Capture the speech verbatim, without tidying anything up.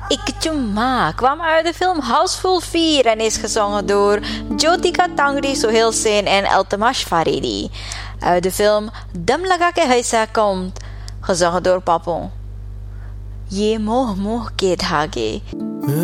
Ik Chumma kwam uit de film Houseful vier en is gezongen door Jyotika Tangri, Sohail Sen en Eltamash Faridi. Uit de film Dam Laga Ke Haisa komt gezongen door Papon. Ye Moh Moh Ke Dhage.